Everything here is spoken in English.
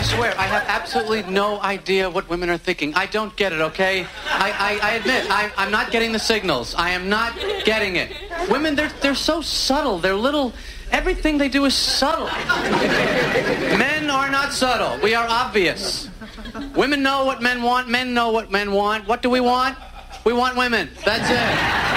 swear, I have absolutely no idea what women are thinking. I don't get it, okay? I admit, I'm not getting the signals. I am not getting it. Women, they're so subtle. They're little... Everything they do is subtle. Men are not subtle. We are obvious. Women know what men want. Men know what men want. What do we want? We want women. That's it.